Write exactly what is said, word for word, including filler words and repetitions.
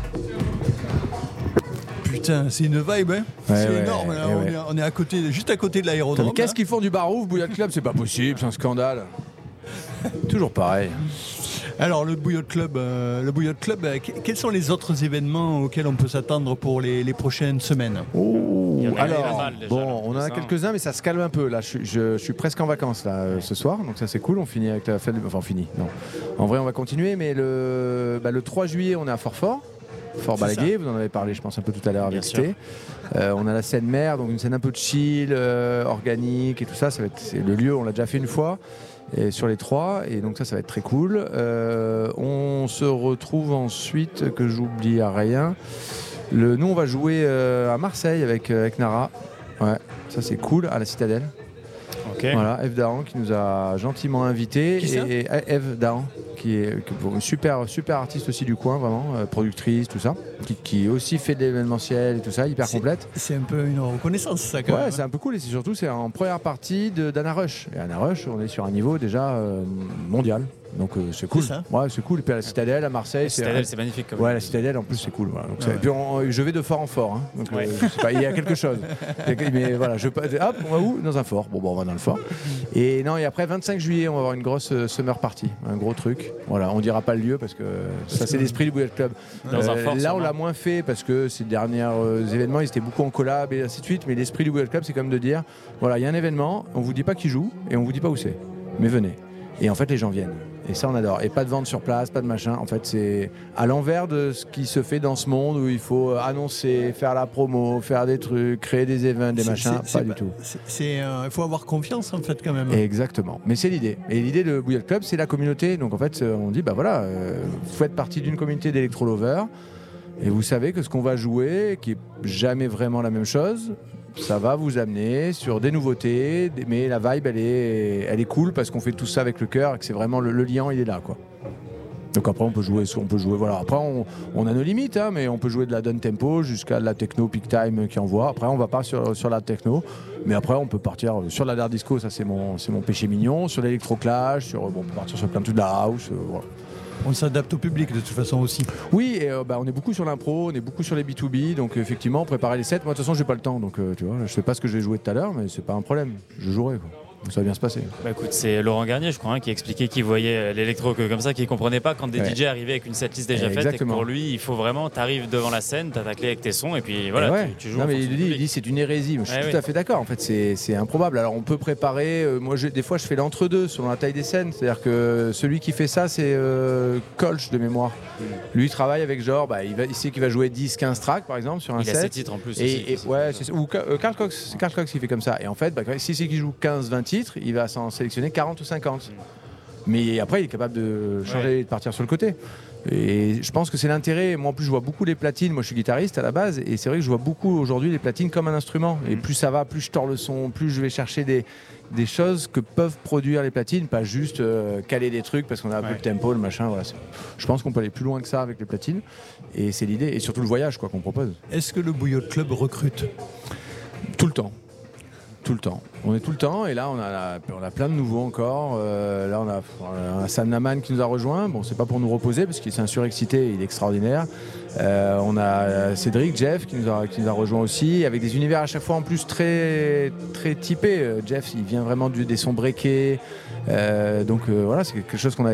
Putain, c'est une vibe, hein. Ouais, c'est ouais, énorme. Là. ouais, On, ouais. est, on est à côté, juste à côté de l'aérodrome. Mais qu'est-ce qu'ils font du Barouf, Bouillotte Club? C'est pas possible, c'est un scandale. Toujours pareil. Alors le Bouillotte Club, euh, le Bouillotte Club, euh, que- quels sont les autres événements auxquels on peut s'attendre pour les, les prochaines semaines? Oh, Il y en a pas alors, mal, déjà, bon, là, on en a ça. quelques-uns, mais ça se calme un peu. Là, je, suis- je- je suis presque en vacances là euh, ce soir, donc ça c'est cool. On finit avec la fête. de- Enfin, on finit. Non. En vrai, on va continuer, mais le, bah, le trois juillet, on est à Fort-Fort. Fort C'est Balaguer, vous en avez parlé, je pense, un peu tout à l'heure avec Bien sûr. Sté. Euh, on a la scène mer, donc une scène un peu chill, euh, organique et tout ça. Ça va être, c'est le lieu, on l'a déjà fait une fois. Et sur les trois, et donc ça, ça va être très cool. Euh, on se retrouve ensuite, que j'oublie à rien. Le, nous, on va jouer euh, à Marseille avec, euh, avec Nara. Ouais, ça c'est cool, à la Citadelle. Ok. Voilà, Eve Dahan qui nous a gentiment invités. Qui ça et, et Eve Dahan, qui est, qui est une super, super artiste aussi du coin, vraiment, euh, productrice, tout ça, qui, qui aussi fait de l'événementiel et tout ça, hyper C'est- complète. C'est un peu une reconnaissance, ça, quand Ouais, même. c'est un peu cool et c'est surtout c'est en première partie de- d'Anna Rush. Et Anna Rush, on est sur un niveau déjà euh, mondial. Donc euh, c'est cool. C'est ça. Ouais, c'est cool. Et puis à la Citadelle, à Marseille, c'est Citadelle, c'est magnifique. Comme ouais, la Citadelle en plus c'est cool. Voilà. Donc, c'est- Ouais. Et puis on- je vais de fort en fort. Hein. Donc, Ouais. euh, je sais pas, il y a quelque chose. Il y a- Mais voilà, je hop, on va où? Dans un fort. Bon, bon, on va dans le fort. Et non, et après vingt-cinq juillet, on va avoir une grosse euh, summer party, un gros truc. Voilà, on dira pas le lieu parce que ça c'est que- l'esprit du Bouillotte Club. Dans un Euh, fort, là, on sûrement. l'a moins fait parce que ces derniers euh, événements, ils étaient beaucoup en collab et ainsi de suite. Mais l'esprit du Bouillotte Club, c'est comme de dire, voilà, il y a un événement, on vous dit pas qui joue et on vous dit pas où c'est, mais venez. Et en fait, les gens viennent. Et ça, on adore. Et pas de vente sur place, pas de machin. En fait, c'est à l'envers de ce qui se fait dans ce monde où il faut annoncer, faire la promo, faire des trucs, créer des événements, des C'est- machins. c'est- Pas c'est du tout. c'est- c'est, euh, Il faut avoir confiance, en fait, quand même. Exactement. Mais c'est l'idée. Et l'idée de Bouillotte Club, c'est la communauté. Donc en fait, euh, on dit, bah voilà, euh, vous faites partie d'une communauté d'électro-lovers. Et vous savez que ce qu'on va jouer, qui est jamais vraiment la même chose, ça va vous amener sur des nouveautés, des- mais la vibe, elle est, elle est cool parce qu'on fait tout ça avec le cœur et que c'est vraiment le, le lien, il est là, quoi. Donc après, on peut jouer, on peut jouer, voilà. Après, on, on a nos limites, hein, mais on peut jouer de la down tempo jusqu'à de la techno peak time qui envoie. Après, on va pas sur, sur la techno, mais après, on peut partir sur la dard disco, ça c'est mon, c'est mon péché mignon, sur l'électro clash, sur, bon, on peut partir sur plein de trucs de la house, euh, voilà. On s'adapte au public, de toute façon, aussi. Oui, et euh, bah, on est beaucoup sur l'impro, on est beaucoup sur les B deux B, donc euh, effectivement, préparer les sets. Moi, de toute façon, j'ai pas le temps, donc euh, tu vois, je sais pas ce que je vais jouer tout à l'heure, mais c'est pas un problème. Je jouerai, quoi. Donc, ça va bien se passer. Bah écoute, c'est Laurent Garnier, je crois, hein, qui expliquait qu'il voyait l'électro que comme ça, qu'il comprenait pas quand des Ouais. D J arrivaient avec une setlist déjà faite. Et que Exactement. pour lui, il faut vraiment, t'arrives devant la scène, t'as ta clé avec tes sons, et puis voilà, Et ouais. tu, tu joues. Non, en mais fonction il du dit, il public. dit c'est une hérésie. Moi, je suis Ouais, tout oui. à fait d'accord. En fait, c'est c'est improbable. Alors, on peut préparer. euh, moi, je- des fois, je fais l'entre-deux selon la taille des scènes. C'est-à-dire que celui qui fait ça, c'est euh, Colch de mémoire. Lui, il travaille avec genre, bah, il, va, il sait qu'il va jouer dix quinze tracks, par exemple, sur un Il a ses set. titres en plus. Et, aussi. et- ouais, c'est- ou Ca- euh, Carl Cox, c'est Carl Cox qui fait comme ça. Et en fait, bah, si c'est qui joue quinze vingt titres, il va s'en sélectionner quarante ou cinquante. Mais après, il est capable de changer, Ouais. et de partir sur le côté. Et je pense que c'est l'intérêt. Moi, en plus, je vois beaucoup les platines. Moi, je suis guitariste à la base. Et c'est vrai que je vois beaucoup aujourd'hui les platines comme un instrument. Et plus ça va, plus je tords le son, plus je vais chercher des, des choses que peuvent produire les platines, pas juste euh, caler des trucs parce qu'on a un peu Ouais. de tempo, le machin. Voilà. C'est- Je pense qu'on peut aller plus loin que ça avec les platines. Et c'est l'idée. Et surtout le voyage quoi, qu'on propose. Est-ce que le Bouillotte Club recrute? Tout le temps. Tout le temps. On est tout le temps et là on a, la- on a plein de nouveaux encore. Euh, là on a, on a Sam Naman qui nous a rejoint. Bon c'est pas pour nous reposer parce qu'il s'est un surexcité, il est extraordinaire. Euh, on a euh, Cédric, Jeff qui nous, a, qui nous a rejoint aussi avec des univers à chaque fois en plus très, très typés. Euh, Jeff il vient vraiment du, des sons breakés. Euh, donc euh, voilà c'est quelque chose qu'on a